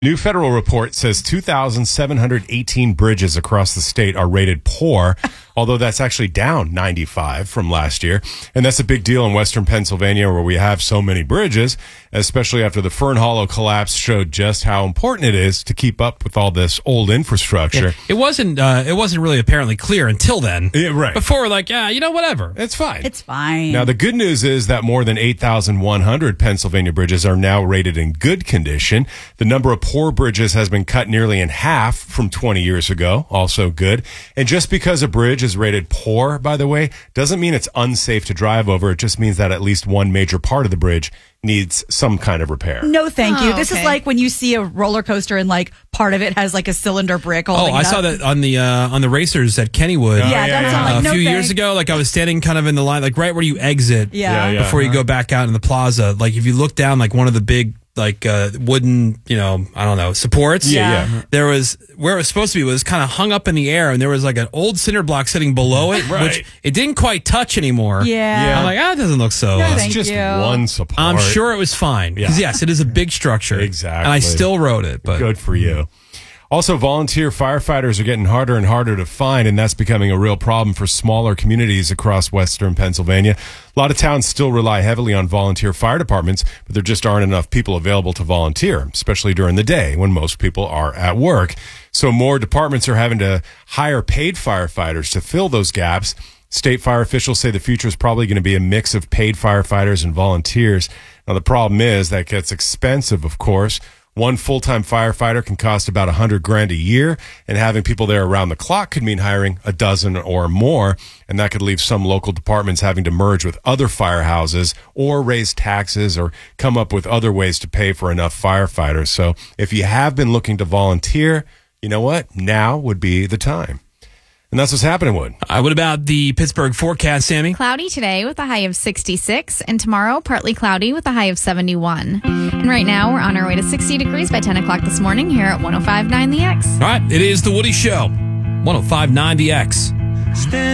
New federal report says 2,718 bridges across the state are rated poor, although that's actually down 95 from last year. And that's a big deal in western Pennsylvania where we have so many bridges, especially after the Fern Hollow collapse showed just how important it is to keep up with all this old infrastructure. Yeah, it wasn't really apparently clear until then. Yeah, right. Before we're like, whatever. It's fine. It's fine. Now, the good news is that more than 8,100 Pennsylvania bridges are now rated in good condition. The number of poor bridges has been cut nearly in half from 20 years ago. Also good. And just because a bridge is rated poor, by the way, doesn't mean it's unsafe to drive over. It just means that at least one major part of the bridge needs some kind of repair. No, thank you. This okay. is like when you see a roller coaster and like part of it has like a cylinder brick holding I it saw up. that on the racers at Kennywood. Yeah, that's all. Like, A no few years thanks. ago, like I was standing kind of in the line, like right where you exit Yeah. before you go back out in the plaza. Like if you look down, like one of the big wooden, supports. Yeah. There was where it was supposed to be was kind of hung up in the air, and there was like an old cinder block sitting below it, Right. which it didn't quite touch anymore. Yeah. I'm like, it doesn't look so. No, It's thank just you. one support. I'm sure it was fine because yes, it is a big structure. Exactly. And I still wrote it, but Good for you. Also, volunteer firefighters are getting harder and harder to find, and that's becoming a real problem for smaller communities across western Pennsylvania. A lot of towns still rely heavily on volunteer fire departments, but there just aren't enough people available to volunteer, especially during the day when most people are at work. So more departments are having to hire paid firefighters to fill those gaps. State fire officials say the future is probably going to be a mix of paid firefighters and volunteers. Now, the problem is that gets expensive, of course. One full-time firefighter can cost about $100,000 a year, and having people there around the clock could mean hiring a dozen or more, and that could leave some local departments having to merge with other firehouses or raise taxes or come up with other ways to pay for enough firefighters. So if you have been looking to volunteer, you know what? Now would be the time. And that's what's happening, Wood. what about the Pittsburgh forecast, Sammy? Cloudy today with a high of 66, and tomorrow partly cloudy with a high of 71. And right now we're on our way to 60 degrees by 10 o'clock this morning here at 105.9 The X. All right, it is the Woody Show, 105.9 The X.